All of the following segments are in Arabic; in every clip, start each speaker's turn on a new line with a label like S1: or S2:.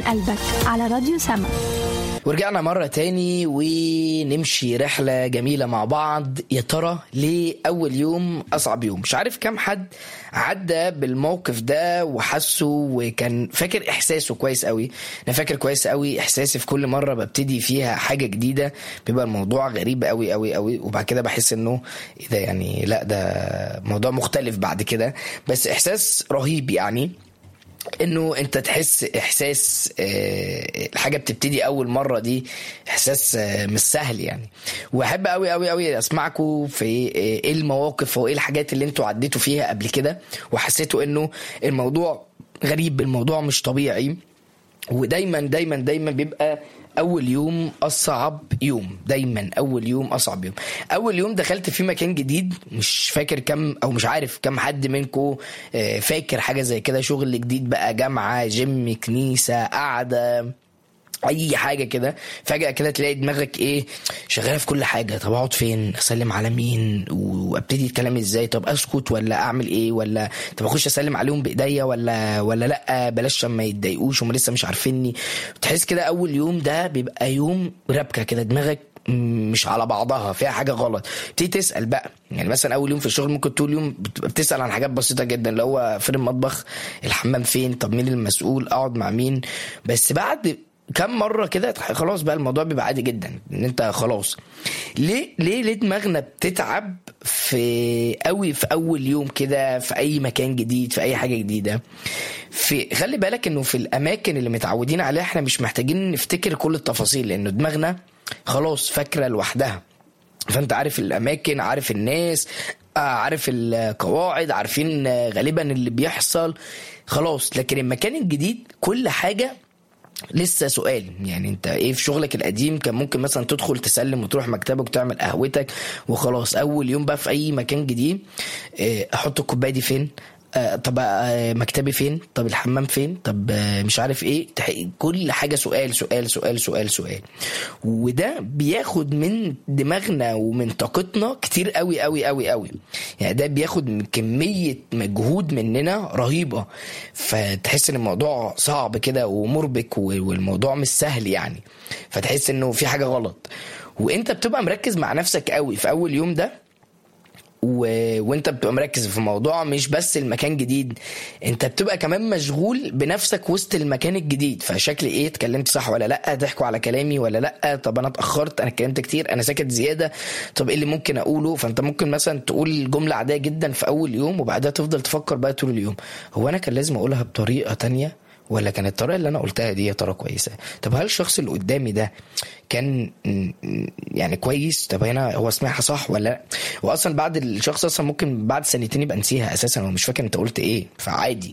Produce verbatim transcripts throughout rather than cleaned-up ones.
S1: قلبك على راديو سما.
S2: ورجعنا مرة تاني ونمشي رحلة جميلة مع بعض. يا ترى ليه أول يوم أصعب يوم؟ مش عارف كم حد عدى بالموقف ده وحسه وكان فاكر إحساسه كويس قوي. أنا فاكر كويس قوي إحساسي في كل مرة ببتدي فيها حاجة جديدة بيبقى الموضوع غريب قوي قوي قوي، وبعد كده بحس إنه إيه ده، يعني لا ده موضوع مختلف بعد كده، بس إحساس رهيب يعني انه انت تحس احساس اه الحاجه بتبتدي اول مره دي احساس اه مش سهل يعني. واحب قوي قوي قوي اسمعكم في اه ايه المواقف وايه الحاجات اللي انتوا عديتوا فيها قبل كده وحسيتوا انه الموضوع غريب، الموضوع مش طبيعي. ودايما دايما دايما بيبقى اول يوم اصعب يوم، دايما اول يوم اصعب يوم. اول يوم دخلت في مكان جديد، مش فاكر كم او مش عارف كم حد منكم فاكر حاجه زي كده، شغل جديد بقى، جامعه، جيم، كنيسه، قعده، اي حاجه كده. فجاه كده تلاقي دماغك ايه شغاله في كل حاجه. طب اقعد فين؟ اسلم على مين؟ وابتدي الكلام ازاي؟ طب اسكت ولا اعمل ايه؟ ولا طب اخش اسلم عليهم بايديا ولا ولا لا بلاش ما يتضايقوش هم لسه مش عارفيني. تحس كده اول يوم ده بيبقى يوم ربكه كده، دماغك مش على بعضها، فيها حاجه غلط. تيجي تسال بقى، يعني مثلا اول يوم في الشغل ممكن طول اليوم بتسال عن حاجات بسيطه جدا، اللي هو فين المطبخ، الحمام فين، طب مين المسؤول، اقعد مع مين. بس بعد كم مرة كده خلاص بقى الموضوع بيبقى عادي جدا ان انت خلاص. ليه ليه ليه دماغنا بتتعب في قوي في اول يوم كده في اي مكان جديد في اي حاجة جديدة؟ في خلي بالك انه في الاماكن اللي متعودين عليها احنا مش محتاجين نفتكر كل التفاصيل، لانه دماغنا خلاص فاكرة لوحدها. فانت عارف الاماكن، عارف الناس، عارف القواعد، عارفين غالبا اللي بيحصل خلاص. لكن المكان الجديد كل حاجة لسه سؤال. يعني انت ايه في شغلك القديم كان ممكن مثلا تدخل تسلم وتروح مكتبك وتعمل قهوتك وخلاص. اول يوم بقى في اي مكان جديد اه احط الكوبايه دي فين، آه طب آه مكتبي فين، طب الحمام فين، طب آه مش عارف ايه. كل حاجة سؤال سؤال سؤال سؤال سؤال. وده بياخد من دماغنا ومن طاقتنا كتير قوي قوي قوي قوي. يعني ده بياخد من كمية مجهود مننا رهيبة. فتحس ان الموضوع صعب كده ومربك والموضوع مش سهل يعني. فتحس انه في حاجة غلط وانت بتبقى مركز مع نفسك قوي في اول يوم ده. و... وانت بتبقى مركز في موضوع مش بس المكان جديد، انت بتبقى كمان مشغول بنفسك وسط المكان الجديد. فشكل ايه، اتكلمت صح ولا لا، ضحكوا على كلامي ولا لا، طب انا اتأخرت، انا اتكلمت كتير، انا ساكت زيادة، طب ايه اللي ممكن اقوله. فانت ممكن مثلا تقول جملة عادية جدا في اول يوم وبعدها تفضل تفكر بقى طول اليوم، هو انا كان لازم اقولها بطريقة تانية ولا كانت الطريقه اللي انا قلتها دي يا ترى كويسه؟ طب هل الشخص اللي قدامي ده كان يعني كويس؟ طب هنا هو سمعها صح ولا لا؟ واصلا بعد الشخص اصلا ممكن بعد سنتين يبقى نسيها اساسا ومش فاكر انت قلت ايه، فعادي.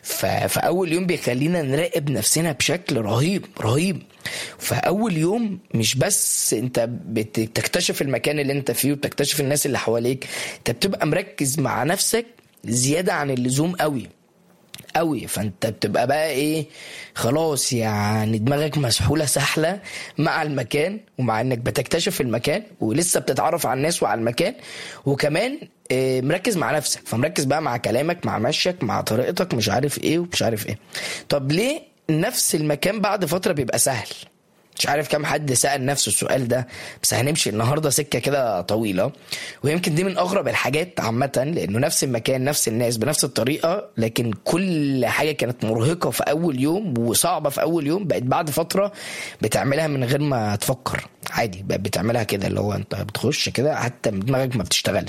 S2: فاول يوم بيخلينا نراقب نفسنا بشكل رهيب رهيب. فاول يوم مش بس انت بتكتشف المكان اللي انت فيه وبتكتشف الناس اللي حواليك، انت بتبقى مركز مع نفسك زياده عن اللزوم قوي قوي. فانت بتبقى بقى ايه خلاص، يعني دماغك مسحولة سحلة مع المكان ومع انك بتكتشف المكان ولسه بتتعرف على الناس وعلى المكان، وكمان إيه مركز مع نفسك. فمركز بقى مع كلامك، مع مشيك، مع طريقتك، مش عارف ايه ومش عارف ايه. طب ليه نفس المكان بعد فترة بيبقى سهل؟ مش عارف كم حد سأل نفسه السؤال ده، بس هنمشي النهاردة سكة كده طويلة. ويمكن دي من أغرب الحاجات عامة، لأنه نفس المكان، نفس الناس، بنفس الطريقة، لكن كل حاجة كانت مرهقة في أول يوم وصعبة في أول يوم بقت بعد فترة بتعملها من غير ما تفكر عادي. بقت بتعملها كده اللي هو أنت بتخش كده حتى دماغك ما بتشتغلش.